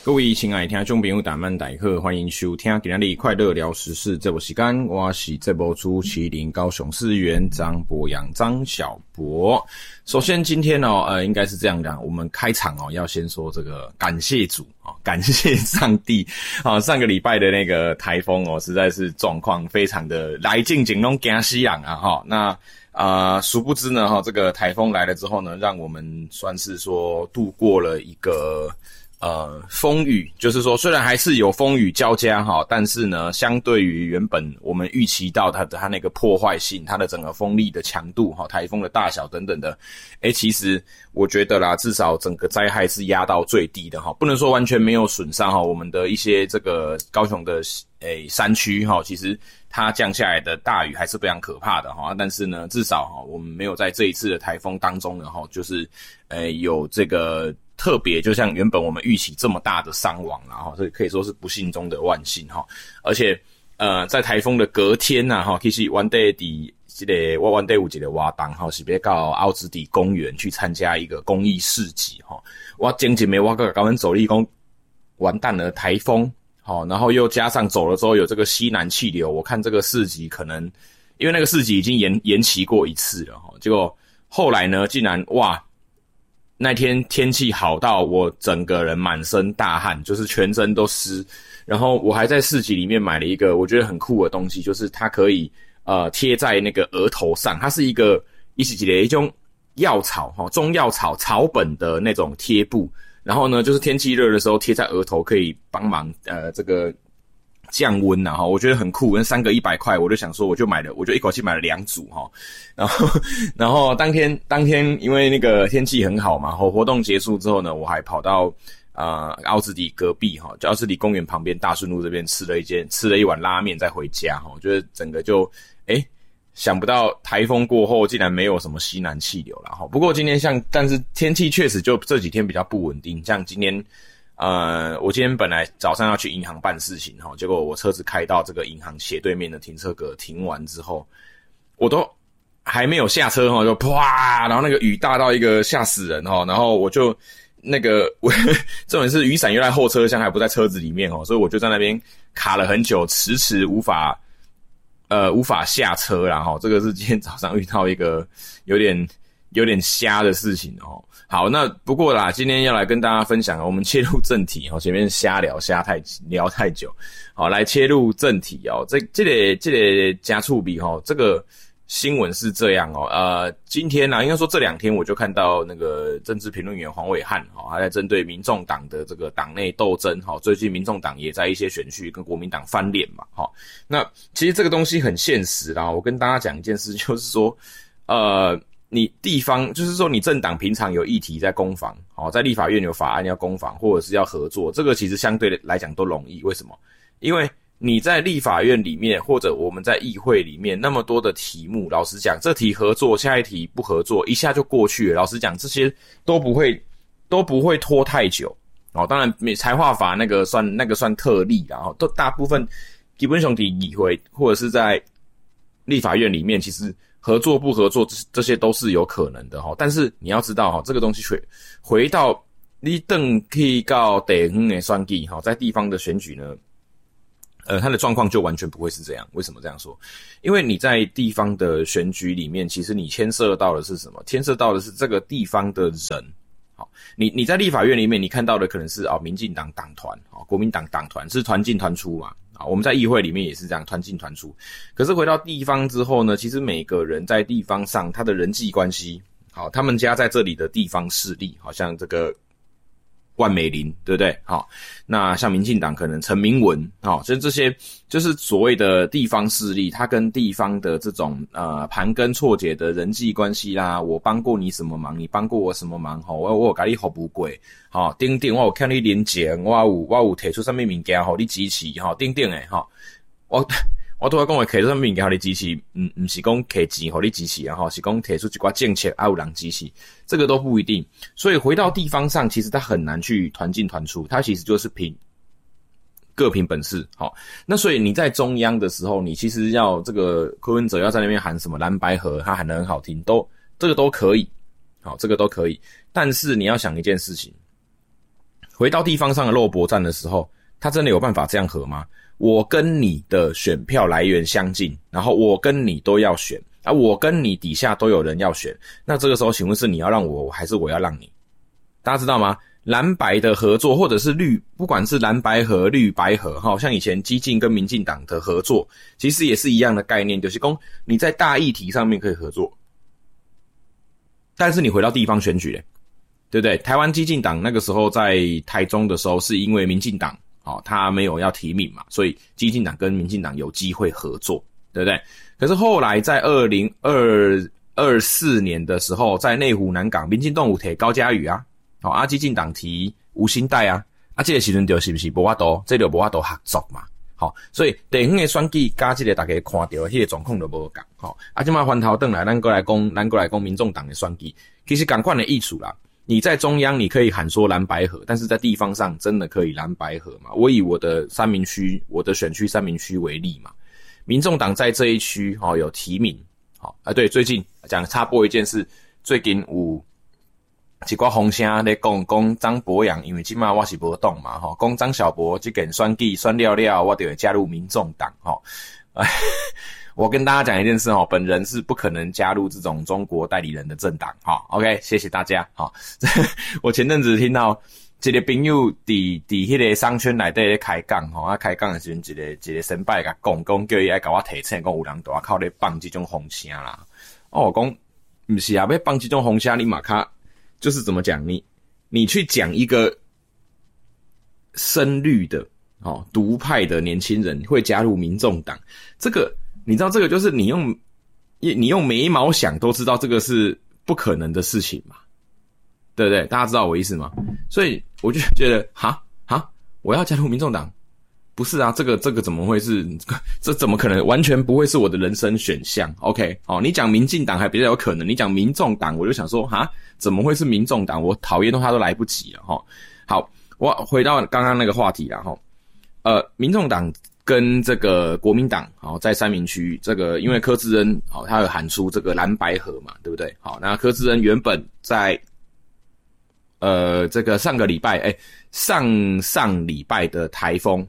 各位亲爱的听众朋友，大家好，欢迎收听今天的快乐聊时事这部时间，我是这部主持人高雄市议员张博洋张小博。首先今天应该是这样的，我们开场要先说这个感谢主感谢上帝上个礼拜的那个台风实在是状况非常的来劲景拢惊死人那殊不知呢这个台风来了之后呢，让我们算是说度过了一个风雨，就是说虽然还是有风雨交加但是呢，相对于原本我们预期到它那个破坏性，它的整个风力的强度台风的大小等等的，其实我觉得啦，至少整个灾害是压到最低的不能说完全没有损伤我们的一些这个高雄的山区其实它降下来的大雨还是非常可怕的但是呢，至少我们没有在这一次的台风当中呢就是有这个特别就像原本我们预期这么大的伤亡啦这可以说是不幸中的万幸而且在台风的隔天其实原地的我原地有一个活动是要到凹子底公园去参加一个公益市集我前一暝我跟阮助理讲完蛋了，台风然后又加上走了之后有这个西南气流，我看这个市集可能因为那个市集已经延期过一次了结果后来呢竟然那天天气好到我整个人满身大汗，就是全身都湿，然后我还在市集里面买了一个我觉得很酷的东西，就是它可以贴在那个额头上，它是一种药草中药草草本的那种贴布，然后呢就是天气热的时候贴在额头可以帮忙这个降温我觉得很酷，跟3个100块，我就想说我就一口气买了2组然后当天因为那个天气很好嘛活动结束之后呢，我还跑到凹子底隔壁就凹子底公园旁边大顺路这边吃了一碗拉面再回家我觉得整个就想不到台风过后竟然没有什么西南气流啦不过今天但是天气确实就这几天比较不稳定，像今天我今天本来早上要去银行办事情结果我车子开到这个银行斜对面的停车格停完之后，我都还没有下车就啪，然后那个雨大到一个吓死人然后我就重点是雨伞又在后车厢还不在车子里面所以我就在那边卡了很久，迟迟无法下车啦这个是今天早上遇到一个有点瞎的事情好，那不过啦，今天要来跟大家分享我们切入正题前面瞎聊太久，好，来切入正题这个加醋比这个新闻是这样今天应该说这2天我就看到那个政治评论员黄伟汉他在针对民众党的这个党内斗争最近民众党也在一些选区跟国民党翻脸嘛那其实这个东西很现实啦，我跟大家讲一件事，就是说你地方就是说你政党平常有议题在攻防在立法院有法案要攻防或者是要合作，这个其实相对来讲都容易，为什么？因为你在立法院里面或者我们在议会里面那么多的题目，老实讲这题合作下一题不合作一下就过去了，老实讲这些都不会拖太久当然财划法那个算特例啦都大部分基本上议会或者是在立法院里面其实合作不合作这些都是有可能的但是你要知道这个东西回到你等去到地方的选举在地方的选举呢它的状况就完全不会是这样。为什么这样说？因为你在地方的选举里面，其实你牵涉到的是什么？牵涉到的是这个地方的人。好，你在立法院里面，你看到的可能是民进党党团国民党党团是团进团出嘛我们在议会里面也是这样团进团出。可是回到地方之后呢，其实每个人在地方上他的人际关系，他们家在这里的地方势力，好像这个万美玲，对不对？那像民进党可能陈明文，就是这些就是所谓的地方势力，他跟地方的这种盘根错节的人际关系啦，我帮过你什么忙，你帮过我什么忙，我有给你服务过，等等，我有看你连结，我有提出什么物件给你支持，等等的，我都要讲我提出什么物件给你支持，不是讲提钱给你支持是讲提出一寡政策有人支持，这个都不一定。所以回到地方上，其实他很难去团进团出，他其实就是各凭本事。那所以你在中央的时候，你其实要这个柯文哲要在那边喊什么蓝白合，他喊得很好听，这个都可以，这个都可以。但是你要想一件事情， 回到地方上的肉搏战的时候，他真的有办法这样合吗？我跟你的选票来源相近，然后我跟你都要选啊，我跟你底下都有人要选，那这个时候请问是你要让我还是我要让你？大家知道吗？蓝白的合作或者是绿，不管是蓝白合、绿白合，像以前基进跟民进党的合作，其实也是一样的概念，就是说你在大议题上面可以合作，但是你回到地方选举咧，对不对？台湾基进党那个时候在台中的时候，是因为民进党他没有要提名嘛，所以基进党跟民进党有机会合作，对不对？可是后来在2024年的时候，在内湖南港，民进党有提高嘉瑜啊，基进党提吴欣岱啊，这个时阵就是不是无法度，这就无法度合作嘛。所以地方的选举加这个大家看到的迄个状况就无同。现在翻头转来，咱过来讲民众党的选举，其实同款的意思啦。你在中央你可以喊说蓝白合，但是在地方上真的可以蓝白合吗？我以我的三民区，我的选区三民区为例嘛，民众党在这一区有提名。对，最近讲插播一件事，最近有一寡风声咧讲张博洋，因为即马我是无动嘛，讲张小博这件选举选了，我就会加入民众党。我跟大家讲一件事本人是不可能加入这种中国代理人的政党。OK， 谢谢大家。我前阵子听到一个朋友伫迄个商圈内底咧开讲，开讲的时阵一个先辈甲讲叫伊爱甲我提醒，讲有人大靠咧放这种风声啦。我讲不是啊，要放这种风声你嘛卡就是怎么讲，你去讲一个深绿的独派的年轻人会加入民众党，这个你知道，这个就是你用眉毛想都知道这个是不可能的事情嘛，对不对？大家知道我意思吗？所以我就觉得我要加入民众党，不是啊，这个怎么会是？这怎么可能？完全不会是我的人生选项。OK， 你讲民进党还比较有可能，你讲民众党，我就想说怎么会是民众党？我讨厌他都来不及了好，我回到刚刚那个话题啦民众党跟这个国民党在三民区，这个因为柯志恩他有喊出这个蓝白合嘛，对不对？那柯志恩原本在这个上礼拜的台风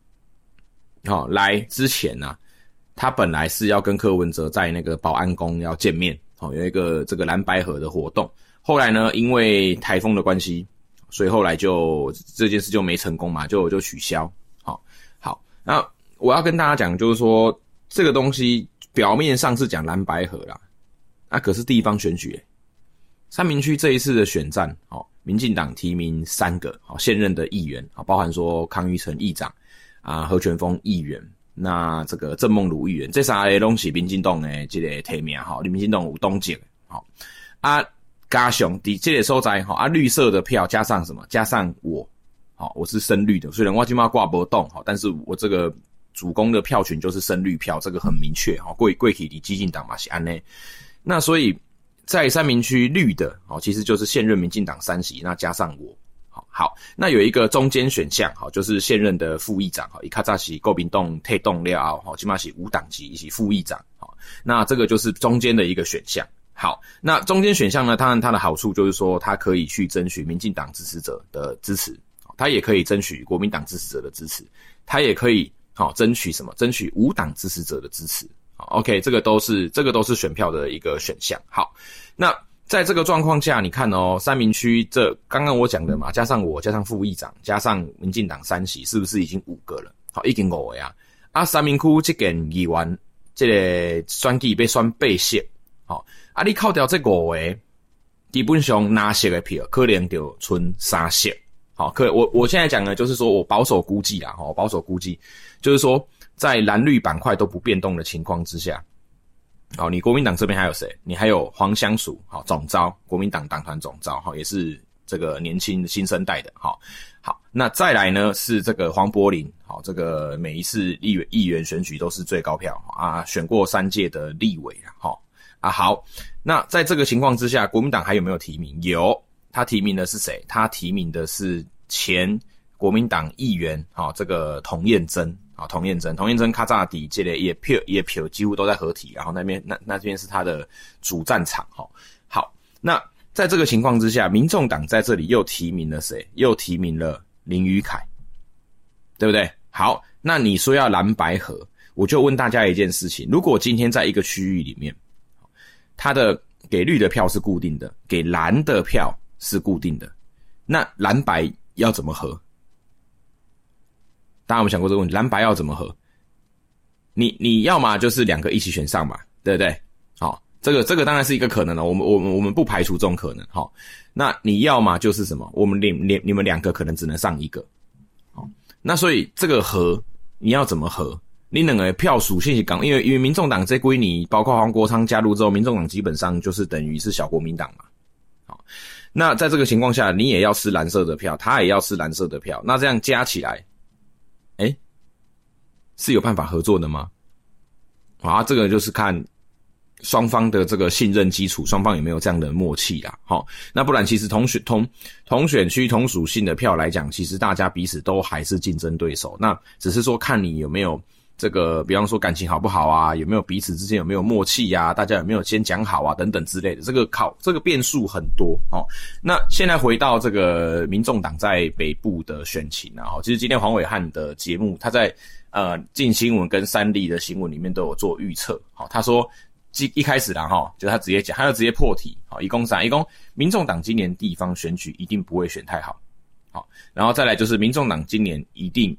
来之前他本来是要跟柯文哲在那个保安宫要见面有一个这个蓝白合的活动，后来呢因为台风的关系，所以后来就这件事就没成功嘛，就取消。好，那我要跟大家讲就是说，这个东西表面上是讲蓝白合啦，可是地方选举三民区这一次的选战民进党提名3个现任的议员包含说康裕成议长何全峰议员，那这个郑梦儒议员，这3个都是民进党的这个提名民进党有东进加上在这个所在绿色的票加上什么？加上我是深绿的，虽然我现在挂不动但是我这个主攻的票群就是深绿票，这个很明确过去的基进党嘛是这样。那所以在三民区绿的其实就是现任民进党3席，那加上我好，那有一个中间选项就是现任的副议长以较早是国民党退党了后现在是无党籍是副议长那这个就是中间的一个选项。好，那中间选项呢，当然它的好处就是说它可以去争取民进党支持者的支持，它也可以争取国民党支持者的支持，它也可以争取什么？争取无党支持者的支持。OK， 这个都是选票的一个选项。好，那在这个状况下，你看三民区这刚刚我讲的嘛，加上我，加上副议长，加上民进党3席，是不是已经5个了？好，已经5个三民区这间议员这个选举被选8席，你扣掉这5个，基本上拿色的票可能就剩3席。好，我现在讲的就是说我保守估计啦，保守估计就是说在蓝绿板块都不变动的情况之下，你国民党这边还有谁？你还有黄香淑，总召，国民党党团总召，也是这个年轻新生代的，好，那再来呢是这个黄柏林，这个每一次议员选举都是最高票选过3届的立委好，那在这个情况之下，国民党还有没有提名？有，他提名的是谁？他提名的是前国民党议员这个童燕珍童燕珍较早底这个也票几乎都在合体，然后那边是他的主战场好，那在这个情况之下，民众党在这里又提名了谁？又提名了林宇凯，对不对？好，那你说要蓝白合，我就问大家一件事情，如果今天在一个区域里面，他的给绿的票是固定的，给蓝的票是固定的，那蓝白要怎么合？大家有没有想过这个问题？蓝白要怎么合？你要嘛就是两个一起选上嘛，对不对？好，这个当然是一个可能了，我们不排除这种可能。好，那你要嘛就是什么？你们两个可能只能上一个。好，那所以这个合你要怎么合？你两个票数信息港，因为民众党这归你，包括黄国昌加入之后，民众党基本上就是等于是小国民党嘛。好，那在这个情况下，你也要吃蓝色的票，他也要吃蓝色的票，那这样加起来，是有办法合作的吗？啊，这个就是看双方的这个信任基础，双方有没有这样的默契啦。好，那不然其实同选区同属性的票来讲，其实大家彼此都还是竞争对手，那只是说看你有没有这个，比方说感情好不好啊，有没有彼此之间有没有默契啊，大家有没有先讲好啊，等等之类的，这个变数很多哦。那现在回到这个民众党在北部的选情啊，其实今天黄伟汉的节目，他在镜新闻跟三立的新闻里面都有做预测。好，他说一开始啦就他直接讲，他就直接破题。好，一共民众党今年地方选举一定不会选太好。好，然后再来就是民众党今年一定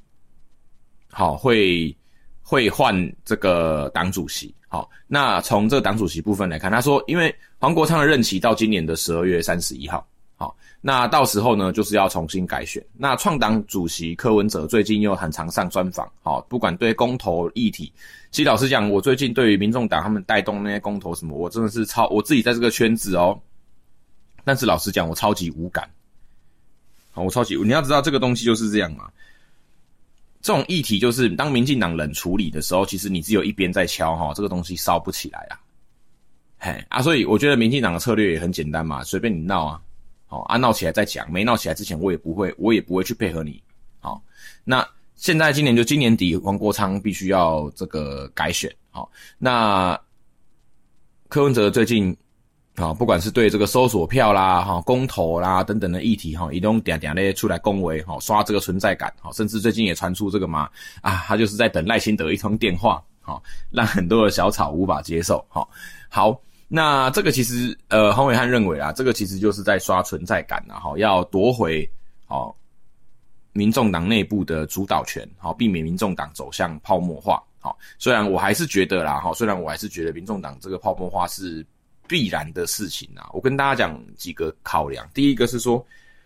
会换这个党主席。好，那从这个党主席部分来看，他说因为黄国昌的任期到今年的12月31号。好，那到时候呢就是要重新改选。那创党主席柯文哲最近又很常上专访。好，不管对公投议题，其实老实讲，我最近对于民众党他们带动那些公投什么，我真的是我自己在这个圈子但是老实讲我超级无感。好，你要知道这个东西就是这样嘛。这种议题就是当民进党冷处理的时候，其实你只有一边在敲这个东西烧不起来啊。所以我觉得民进党的策略也很简单嘛，随便你闹啊。好，闹起来再讲，没闹起来之前我也不会去配合你。好，那现在今年底黄国昌必须要这个改选。好，那柯文哲最近不管是对这个搜索票啦公投啦等等的议题他都定咧出来恭维刷这个存在感。甚至最近也传出这个嘛他就是在等赖清德一通电话让很多的小草无法接受。好，那这个其实黄伟汉认为这个其实就是在刷存在感要夺回民众党内部的主导权避免民众党走向泡沫化。虽然我还是觉得民众党这个泡沫化是必然的事情我跟大家讲几个考量。第一个是说，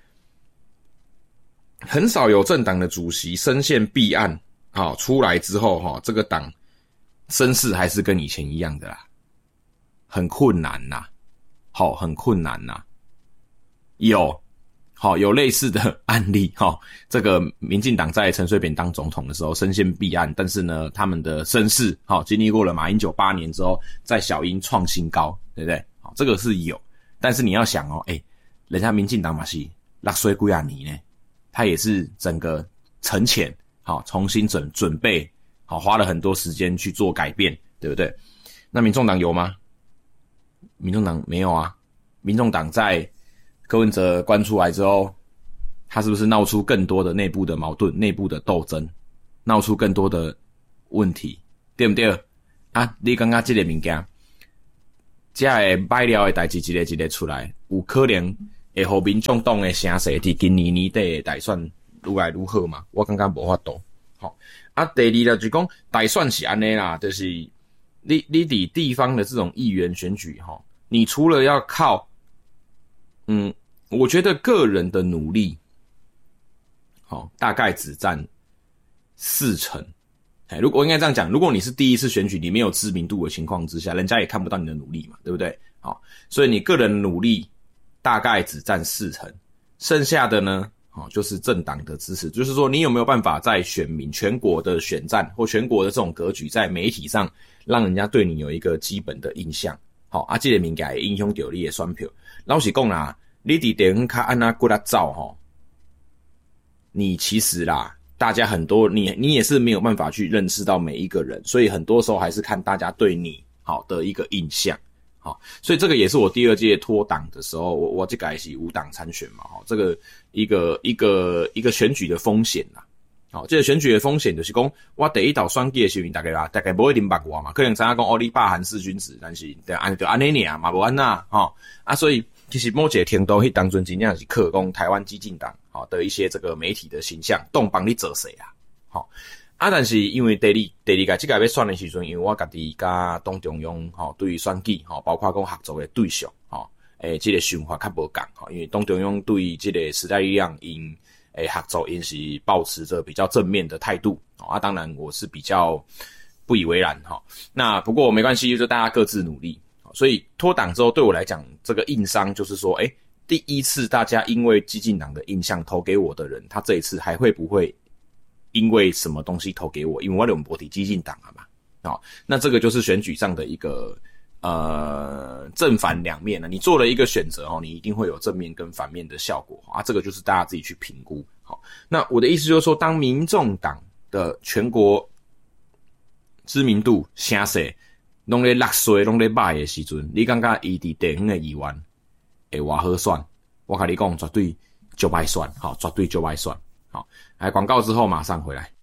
很少有政党的主席身陷弊案出来之后这个党声势还是跟以前一样的啦，很困难呐。很困难呐。有类似的案例这个民进党在陈水扁当总统的时候深陷弊案，但是呢他们的声势经历过了马英九8年之后，在小英创新高，对不对？这个是有，但是你要想人家民进党嘛是60几啊年呢，他也是整个沉潜重新准备花了很多时间去做改变，对不对？那民众党有吗？民众党没有啊。民众党在柯文哲关出来之后，他是不是闹出更多的内部的矛盾、内部的斗争，闹出更多的问题，对不对？你感觉这个物件，这个摆了的代志一个出来，有可能会让民众党的声势在今年年底的大选愈来愈好嘛？我感觉无法度。第二就是讲大选是安尼啦，就是你伫地方的这种议员选举你除了要靠我觉得个人的努力大概只占40%。如果应该这样讲，如果你是第一次选举，你没有知名度的情况之下，人家也看不到你的努力嘛，对不对？所以你个人的努力大概只占40%，剩下的呢就是政党的支持，就是说你有没有办法在选民全国的选战或全国的这种格局，在媒体上让人家对你有一个基本的印象。这个物件会影响到你的选票。老实讲啦，你伫地方较按那过来走你其实啦，大家很多你也是没有办法去认识到每一个人，所以很多时候还是看大家对你的一个印象。 好，所以这个也是我第二届脱党的时候，我这个是无党参选嘛，这个一个选举的风险啦。好，这个选举的风险就是讲，我第一道选举的时候，大概不一定捌我嘛，可能知影讲哦，你罢韩四君子，但是就安尼尔嘛，无安那所以其实某一个程度，迄当阵真正是靠讲台湾激进党的一些这个媒体的形象，动帮你做事啦，但是因为第二届这个要选的时阵，因为我家己甲党中央对于选举包括讲合作的对象这个想法较无共因为党中央对这个时代力量因合作因是抱持着比较正面的态度当然我是比较不以为然那不过没关系，就大家各自努力。所以脱党之后对我来讲，这个硬伤就是说第一次大家因为激进党的印象投给我的人，他这一次还会不会因为什么东西投给我？因为我用博提激进党了嘛那这个就是选举上的一个正反两面了。你做了一个选择你一定会有正面跟反面的效果这个就是大家自己去评估。好，那我的意思就是说，当民众党的全国知名度声势拢咧落水拢咧歹的时阵，你感觉伊伫地方的议员会偌好选？我跟你讲，绝对就歹选，绝对就歹选。好，来广告之后马上回来。